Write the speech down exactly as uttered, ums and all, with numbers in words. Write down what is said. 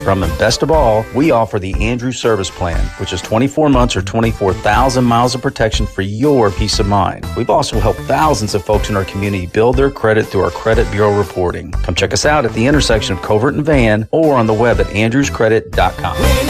From and best of all, we offer the Andrews Service Plan, which is twenty-four months or twenty-four thousand miles of protection for your peace of mind. We've also helped thousands of folks in our community build their credit through our credit bureau reporting. Come check us out at the intersection of Covert and Van or on the web at andrews credit dot com.